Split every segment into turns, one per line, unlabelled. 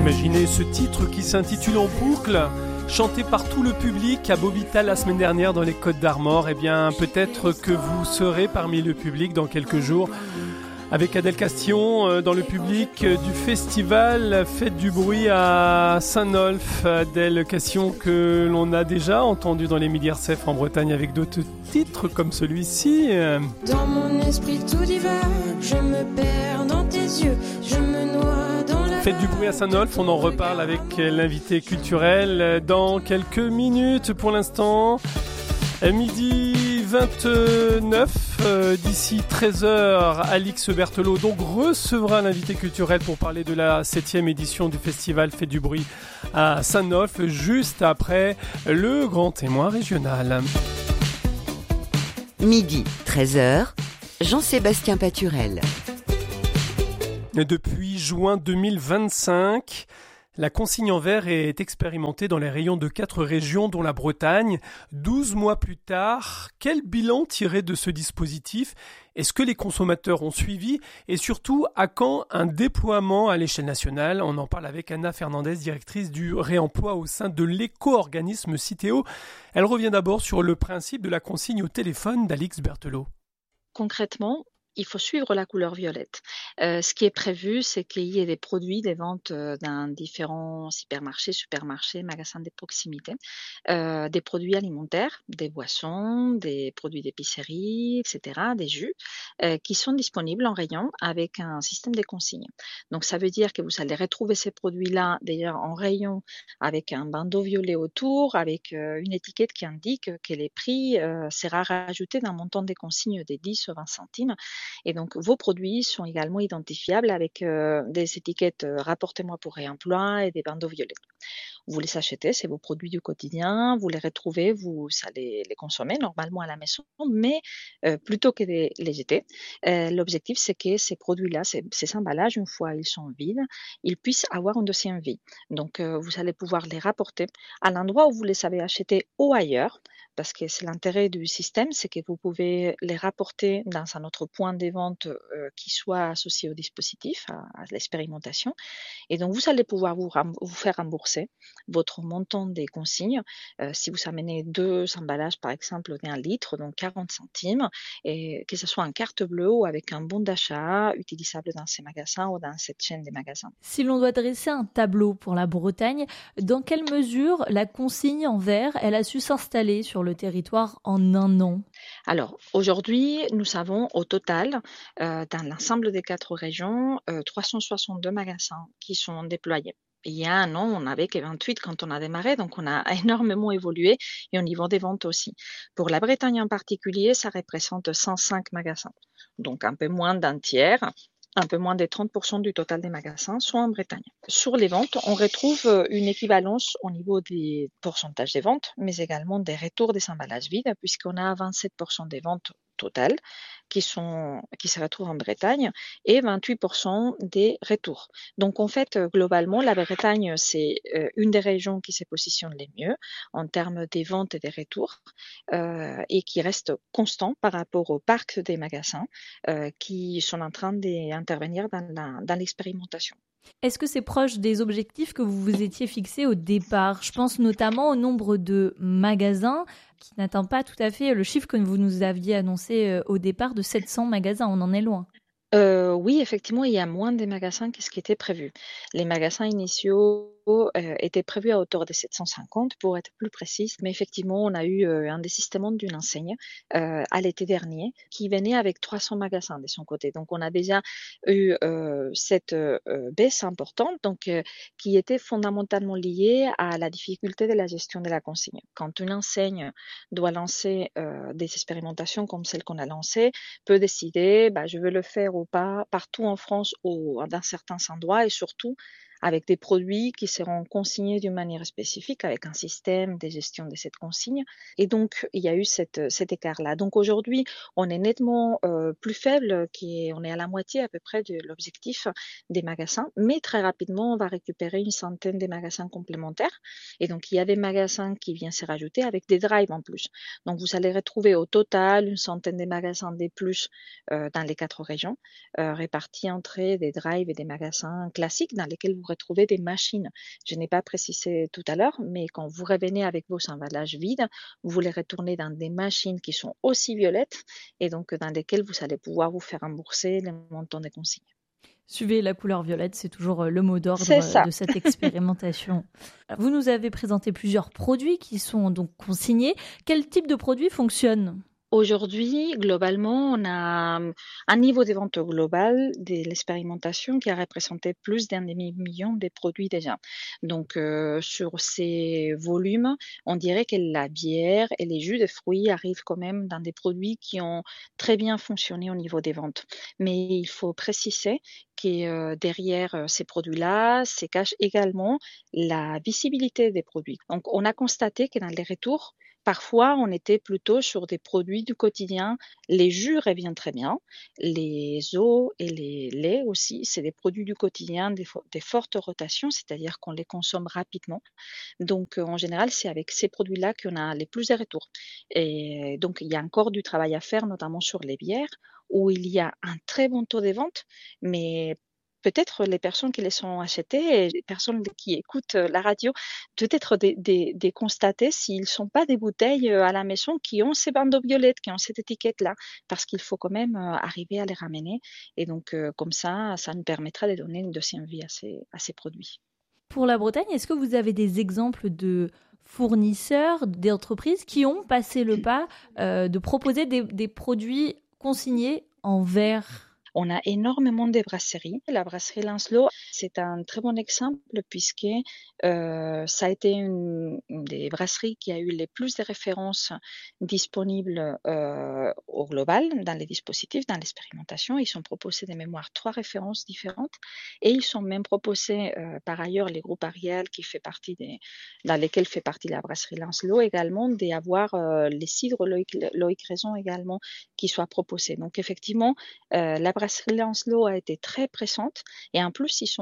Imaginez ce titre qui s'intitule En boucle, chanté par tout le public à Bobita la semaine dernière dans les Côtes d'Armor. Eh bien, peut-être que vous serez parmi le public dans quelques jours avec Adèle Castillon dans le public du festival Fête du bruit à Saint-Nolff. Adèle Castillon que l'on a déjà entendu dans les Midi RCF en Bretagne avec d'autres titres comme celui-ci.
Dans mon esprit tout divague, je me perds dans tes yeux, je me noie dans la...
Fête du bruit à Saint-Nolff, on en reparle avec l'invité culturel dans quelques minutes. Pour l'instant, midi 29, d'ici 13h, Alix Berthelot donc recevra l'invité culturel pour parler de la 7e édition du festival Fête du bruit à Saint-Nolff, juste après le grand témoin régional.
Midi 13h, Jean-Sébastien Paturel.
Depuis juin 2025, la consigne en verre est expérimentée dans les rayons de 4 régions, dont la Bretagne. 12 mois plus tard, quel bilan tirer de ce dispositif ? Est-ce que les consommateurs ont suivi ? Et surtout, à quand un déploiement à l'échelle nationale ? On en parle avec Anna Fernandez, directrice du réemploi au sein de l'éco-organisme Citeo. Elle revient d'abord sur le principe de la consigne au téléphone d'Alix Berthelot.
Concrètement, il faut suivre la couleur violette. Ce qui est prévu, c'est qu'il y ait des produits, des ventes dans différents supermarchés, magasins de proximité, des produits alimentaires, des boissons, des produits d'épicerie, etc., des jus, qui sont disponibles en rayon avec un système de consigne. Donc, ça veut dire que vous allez retrouver ces produits-là d'ailleurs en rayon avec un bandeau violet autour, avec une étiquette qui indique que les prix sera rajouté d'un montant de consigne de 10 ou 20 centimes. Et donc, vos produits sont également identifiables avec des étiquettes rapportez-moi pour réemploi et des bandeaux violets. Vous les achetez, c'est vos produits du quotidien, vous les retrouvez, vous allez les consommer normalement à la maison, mais plutôt que de les jeter, l'objectif c'est que ces produits-là, ces emballages, une fois ils sont vides, ils puissent avoir une deuxième vie. Donc, vous allez pouvoir les rapporter à l'endroit où vous les avez achetés ou ailleurs, parce que c'est l'intérêt du système, c'est que vous pouvez les rapporter dans un autre point de vente qui soit associé au dispositif, à l'expérimentation. Et donc, vous allez pouvoir vous faire rembourser votre montant des consignes. Si vous amenez 2 emballages, par exemple, d'1 litre, donc 40 centimes, et que ce soit en carte bleue ou avec un bon d'achat utilisable dans ces magasins ou dans cette chaîne des magasins.
Si l'on doit dresser un tableau pour la Bretagne, dans quelle mesure la consigne en verre, elle a su s'installer sur le territoire en un an ?
Alors, aujourd'hui, nous avons au total, dans l'ensemble des 4 régions, 362 magasins qui sont déployés. Il y a un an, on n'avait que 28 quand on a démarré, donc on a énormément évolué et au niveau des ventes aussi. Pour la Bretagne en particulier, ça représente 105 magasins, donc un peu moins d'un tiers. Un peu moins de 30% du total des magasins sont en Bretagne. Sur les ventes, on retrouve une équivalence au niveau des pourcentages des ventes, mais également des retours des emballages vides, puisqu'on a 27% des ventes totales qui se retrouvent en Bretagne et 28% des retours. Donc en fait, globalement, la Bretagne, c'est une des régions qui se positionne les mieux en termes des ventes et des retours et qui reste constant par rapport au parc des magasins qui sont en train d'intervenir dans l'expérimentation.
Est-ce que c'est proche des objectifs que vous vous étiez fixés au départ ? Je pense notamment au nombre de magasins qui n'atteint pas tout à fait le chiffre que vous nous aviez annoncé au départ de 700 magasins. On en est loin.
Oui, effectivement, il y a moins de magasins que ce qui était prévu. Les magasins initiaux étaient prévus à hauteur de 750 pour être plus précise, mais effectivement, on a eu un désistement d'une enseigne à l'été dernier qui venait avec 300 magasins de son côté. Donc, on a déjà eu cette baisse importante donc, qui était fondamentalement liée à la difficulté de la gestion de la consigne. Quand une enseigne doit lancer des expérimentations comme celle qu'on a lancée, peut décider, je veux le faire ou pas partout en France ou dans certains endroits et surtout avec des produits qui seront consignés d'une manière spécifique, avec un système de gestion de cette consigne. Et donc, il y a eu cet écart-là. Donc aujourd'hui, on est nettement plus faible, on est à la moitié à peu près de l'objectif des magasins, mais très rapidement, on va récupérer une centaine de magasins complémentaires. Et donc, il y a des magasins qui viennent se rajouter avec des drives en plus. Donc, vous allez retrouver au total une centaine de magasins de plus dans les 4 régions, répartis entre des drives et des magasins classiques dans lesquels vous retrouvez des machines. Je n'ai pas précisé tout à l'heure, mais quand vous revenez avec vos emballages vides, vous les retournez dans des machines qui sont aussi violettes et donc dans lesquelles vous allez pouvoir vous faire rembourser les montants des consignes.
Suivez la couleur violette, c'est toujours le mot d'ordre
C'est ça.
de cette expérimentation. Vous nous avez présenté plusieurs produits qui sont donc consignés. Quel type de produit fonctionne ?
Aujourd'hui, globalement, on a un niveau de vente global de l'expérimentation qui a représenté plus d'un demi-million de produits déjà. Donc, sur ces volumes, on dirait que la bière et les jus de fruits arrivent quand même dans des produits qui ont très bien fonctionné au niveau des ventes. Mais il faut préciser que derrière ces produits-là se cache également la visibilité des produits. Donc, on a constaté que dans les retours, parfois, on était plutôt sur des produits du quotidien. Les jus reviennent très bien. Les eaux et les laits aussi, c'est des produits du quotidien, des fortes rotations, c'est-à-dire qu'on les consomme rapidement. Donc, en général, c'est avec ces produits-là qu'on a les plus de retours. Et donc, il y a encore du travail à faire, notamment sur les bières, où il y a un très bon taux de vente, mais peut-être les personnes qui les ont achetées, et les personnes qui écoutent la radio, peut-être de constater s'ils ne sont pas des bouteilles à la maison qui ont ces bandeaux violettes, qui ont cette étiquette-là, parce qu'il faut quand même arriver à les ramener. Et donc, comme ça nous permettra de donner une deuxième vie à ces produits.
Pour la Bretagne, est-ce que vous avez des exemples de fournisseurs, d'entreprises qui ont passé le pas de proposer des produits consignés en verre ?
On a énormément de brasseries. La brasserie Lancelot, c'est un très bon exemple puisque ça a été une des brasseries qui a eu les plus de références disponibles au global dans les dispositifs, dans l'expérimentation. Ils ont proposé de mémoire 3 références différentes et ils ont même proposé par ailleurs les groupes Ariel dans lesquels fait partie la brasserie Lancelot également d'avoir les cidres Loïc Raison également qui soient proposés. Donc effectivement, la brasserie Lancelot a été très présente et en plus ils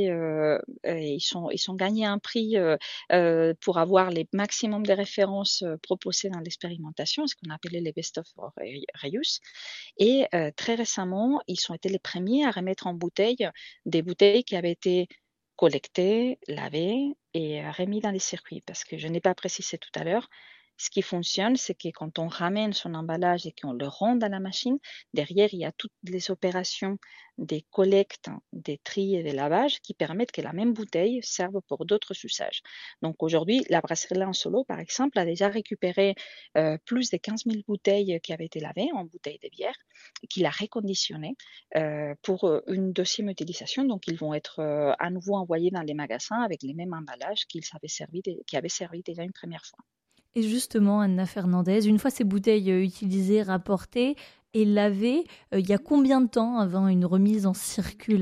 ont gagné un prix pour avoir les maximum de références proposées dans l'expérimentation, ce qu'on appelait les Best of Reuse. Et très récemment, ils ont été les premiers à remettre en bouteille des bouteilles qui avaient été collectées, lavées et remis dans les circuits. Parce que je n'ai pas précisé tout à l'heure, ce qui fonctionne, c'est que quand on ramène son emballage et qu'on le rend dans la machine, derrière, il y a toutes les opérations des collectes, des tris et des lavages qui permettent que la même bouteille serve pour d'autres usages. Donc aujourd'hui, la brasserie Lancelot, par exemple, a déjà récupéré plus de 15 000 bouteilles qui avaient été lavées en bouteilles de bière, qu'il a reconditionnées pour une deuxième utilisation. Donc ils vont être à nouveau envoyés dans les magasins avec les mêmes emballages qui avaient servi déjà une première fois.
Et justement, Anna Fernandez, une fois ces bouteilles utilisées, rapportées et lavées, il y a combien de temps avant une remise en circulation ?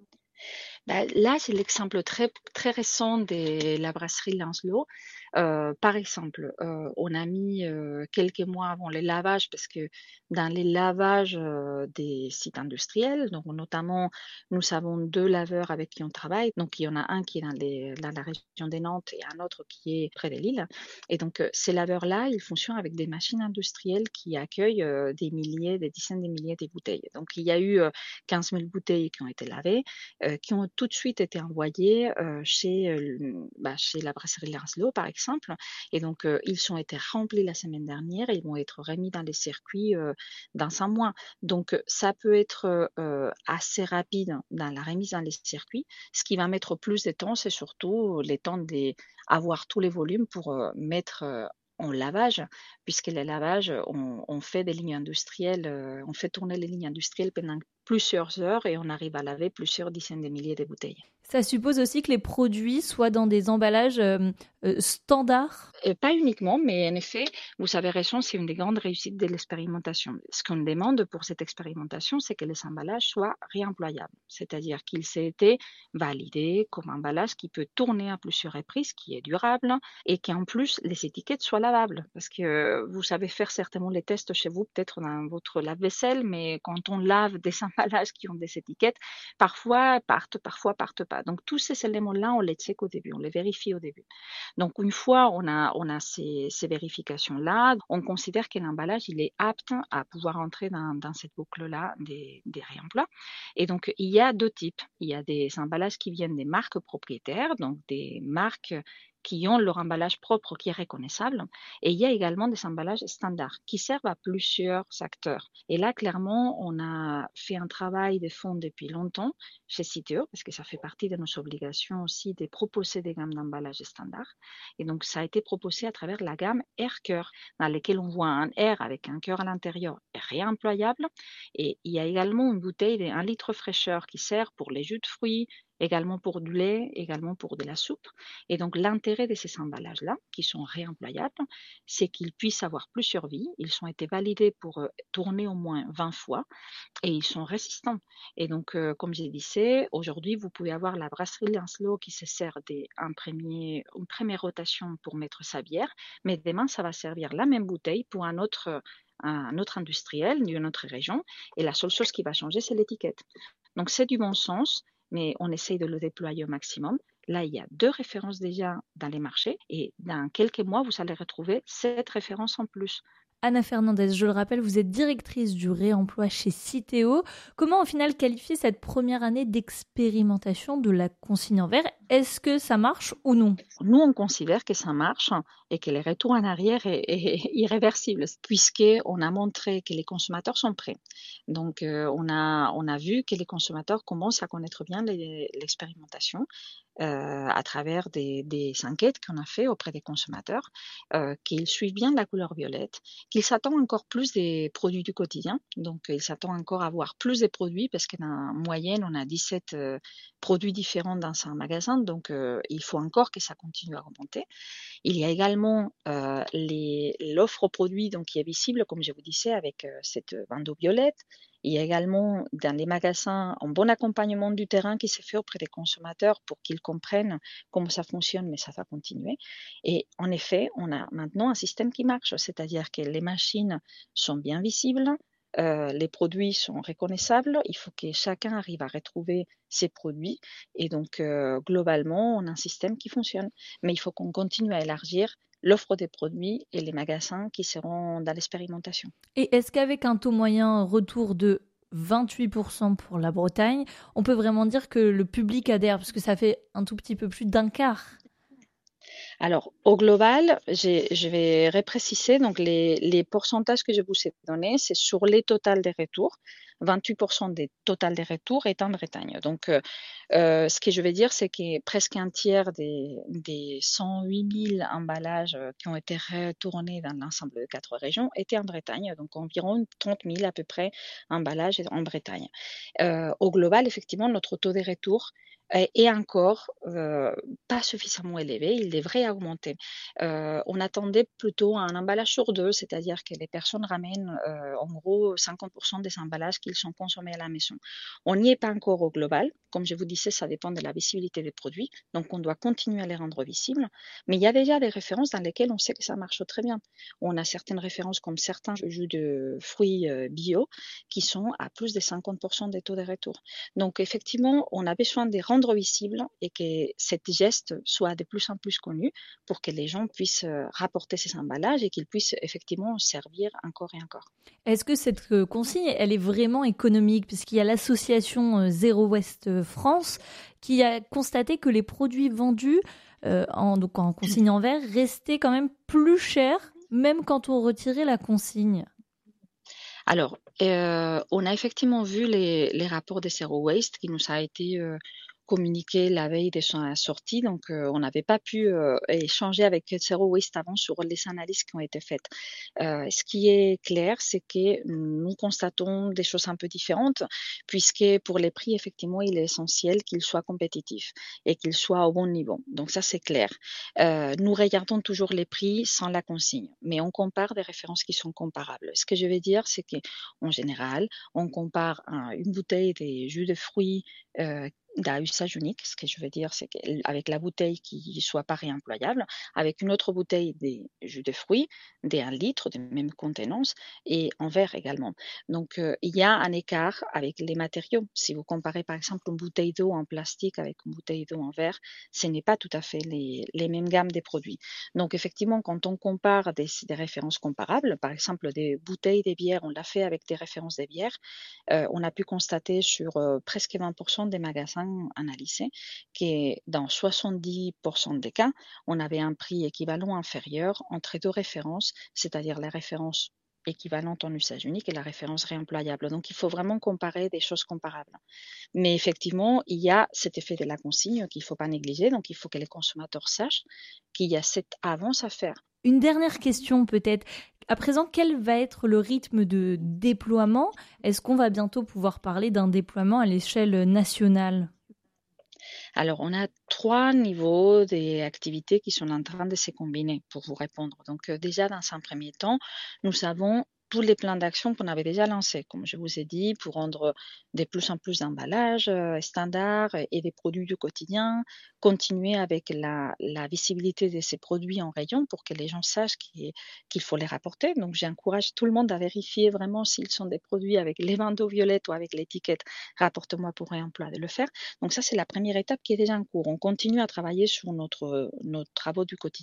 Là, c'est l'exemple très, très récent de la brasserie Lancelot. Par exemple, on a mis quelques mois avant les lavages parce que dans les lavages des sites industriels, donc notamment nous avons 2 laveurs avec qui on travaille. Donc il y en a un qui est dans la région des Nantes et un autre qui est près de Lille. Et donc ces laveurs-là, ils fonctionnent avec des machines industrielles qui accueillent des dizaines de milliers de bouteilles. Donc il y a eu 15 000 bouteilles qui ont été lavées, qui ont tout de suite été envoyées chez la brasserie Lancelot, par exemple. Et donc, ils ont été remplis la semaine dernière et ils vont être remis dans les circuits dans un mois. Donc, ça peut être assez rapide dans la remise dans les circuits. Ce qui va mettre plus de temps, c'est surtout le temps d'avoir tous les volumes pour mettre en lavage, puisque les lavages, on fait des lignes industrielles, on fait tourner les lignes industrielles pendant plusieurs heures et on arrive à laver plusieurs dizaines de milliers de bouteilles.
Ça suppose aussi que les produits soient dans des emballages standards ?
Pas uniquement, mais en effet, vous avez raison, c'est une des grandes réussites de l'expérimentation. Ce qu'on demande pour cette expérimentation, c'est que les emballages soient réemployables, c'est-à-dire qu'ils aient été validés comme emballage qui peut tourner à plusieurs reprises, qui est durable et qu'en plus, les étiquettes soient lavables. Parce que vous savez faire certainement les tests chez vous, peut-être dans votre lave-vaisselle, mais quand on lave des emballages qui ont des étiquettes, parfois partent pas. Donc tous ces éléments-là, on les check au début, on les vérifie au début. Donc une fois on a ces vérifications-là, on considère que l'emballage il est apte à pouvoir entrer dans cette boucle-là des réemploi. Et donc il y a deux types. Il y a des emballages qui viennent des marques propriétaires, donc des marques qui ont leur emballage propre qui est reconnaissable. Et il y a également des emballages standards qui servent à plusieurs acteurs. Et là, clairement, on a fait un travail de fond depuis longtemps chez Citeo, parce que ça fait partie de nos obligations aussi de proposer des gammes d'emballages standards. Et donc, ça a été proposé à travers la gamme Air Cœur, dans laquelle on voit un air avec un cœur à l'intérieur réemployable. Et il y a également une bouteille de 1 litre fraîcheur qui sert pour les jus de fruits, également pour du lait, également pour de la soupe. Et donc l'intérêt de ces emballages-là, qui sont réemployables, c'est qu'ils puissent avoir plusieurs vies. Ils ont été validés pour tourner au moins 20 fois et ils sont résistants. Et donc, comme je disais, aujourd'hui, vous pouvez avoir la brasserie Lancelot qui se sert une première rotation pour mettre sa bière, mais demain, ça va servir la même bouteille pour un autre industriel d'une autre région. Et la seule chose qui va changer, c'est l'étiquette. Donc, c'est du bon sens, mais on essaye de le déployer au maximum. Là, il y a 2 références déjà dans les marchés et dans quelques mois, vous allez retrouver 7 références en plus.
Anna Fernandez, je le rappelle, vous êtes directrice du réemploi chez Citeo. Comment au final qualifier cette première année d'expérimentation de la consigne en verre? Est-ce que ça marche ou non?
Nous, on considère que ça marche et que le retour en arrière est irréversible, puisqu'on a montré que les consommateurs sont prêts. Donc, on a vu que les consommateurs commencent à connaître bien l'expérimentation à travers des enquêtes qu'on a fait auprès des consommateurs, qu'ils suivent bien la couleur violette, qu'ils s'attendent encore plus des produits du quotidien. Donc, ils s'attendent encore à avoir plus de produits parce qu'en moyenne, on a 17 produits différents dans un magasin. Donc, il faut encore que ça continue à augmenter. Il y a également l'offre aux produits donc, qui est visible, comme je vous disais, avec cette bandeau violette. Il y a également dans les magasins un bon accompagnement du terrain qui se fait auprès des consommateurs pour qu'ils comprennent comment ça fonctionne, mais ça va continuer. Et en effet, on a maintenant un système qui marche, c'est-à-dire que les machines sont bien visibles, les produits sont reconnaissables, il faut que chacun arrive à retrouver ses produits et donc globalement, on a un système qui fonctionne. Mais il faut qu'on continue à élargir l'offre des produits et les magasins qui seront dans l'expérimentation.
Et est-ce qu'avec un taux moyen retour de 28% pour la Bretagne, on peut vraiment dire que le public adhère, parce que ça fait un tout petit peu plus d'un quart?
Alors, au global, je vais repréciser, donc les pourcentages que je vous ai donnés, c'est sur les totals des retours. 28% des totals des retours est en Bretagne. Donc, ce que je vais dire, c'est que presque un tiers des 108 000 emballages qui ont été retournés dans l'ensemble de 4 régions étaient en Bretagne. Donc, environ 30 000 à peu près emballages en Bretagne. Au global, effectivement, notre taux de retour est encore pas suffisamment élevé, il devrait augmenter. On attendait plutôt un emballage sur 2, c'est-à-dire que les personnes ramènent en gros 50% des emballages qu'ils sont consommés à la maison. On n'y est pas encore au global. Comme je vous disais, ça dépend de la visibilité des produits, donc on doit continuer à les rendre visibles. Mais il y a déjà des références dans lesquelles on sait que ça marche très bien. On a certaines références comme certains jus de fruits bio qui sont à plus de 50% des taux de retour. Donc effectivement, on a besoin de rendre visible et que cet geste soit de plus en plus connu pour que les gens puissent rapporter ces emballages et qu'ils puissent effectivement servir encore et encore.
Est-ce que cette consigne, elle est vraiment économique? Puisqu'il y a l'association Zero Waste France qui a constaté que les produits vendus en consigne en verre restaient quand même plus chers, même quand on retirait la consigne.
Alors, on a effectivement vu les rapports de Zero Waste qui nous a été communiqué la veille de sa sortie, donc on n'avait pas pu échanger avec Zero Waste avant sur les analyses qui ont été faites. Ce qui est clair, c'est que nous constatons des choses un peu différentes, puisque pour les prix, effectivement, il est essentiel qu'ils soient compétitifs et qu'ils soient au bon niveau. Donc ça, c'est clair. Nous regardons toujours les prix sans la consigne, mais on compare des références qui sont comparables. Ce que je vais dire, c'est qu'en général, on compare une bouteille de jus de fruits d'un usage unique. Ce que je veux dire, c'est qu'avec la bouteille qui ne soit pas réemployable, avec une autre bouteille des jus de fruits, des 1 litre, de même contenance, et en verre également. Donc, il y a un écart avec les matériaux. Si vous comparez par exemple une bouteille d'eau en plastique avec une bouteille d'eau en verre, ce n'est pas tout à fait les mêmes gammes des produits. Donc, effectivement, quand on compare des références comparables, par exemple des bouteilles de bière, on l'a fait avec des références de bière, on a pu constater sur presque 20% des magasins analysés que dans 70% des cas, on avait un prix équivalent inférieur entre deux références, c'est-à-dire la référence équivalente en usage unique et la référence réemployable. Donc, il faut vraiment comparer des choses comparables. Mais effectivement, il y a cet effet de la consigne qu'il ne faut pas négliger. Donc, il faut que les consommateurs sachent qu'il y a cette avance à faire.
Une dernière question peut-être. À présent, quel va être le rythme de déploiement? Est-ce qu'on va bientôt pouvoir parler d'un déploiement à l'échelle nationale?
Alors, on a 3 niveaux d'activités qui sont en train de se combiner pour vous répondre. Donc, déjà, dans un premier temps, nous avons tous les plans d'action qu'on avait déjà lancés, comme je vous ai dit, pour rendre de plus en plus d'emballages standards et des produits du quotidien, continuer avec la visibilité de ces produits en rayon pour que les gens sachent qu'il faut les rapporter. Donc, j'encourage tout le monde à vérifier vraiment s'ils sont des produits avec les bandeaux violettes ou avec l'étiquette «Rapporte-moi pour réemploi», de le faire. Donc ça, c'est la première étape qui est déjà en cours. On continue à travailler sur nos travaux du quotidien.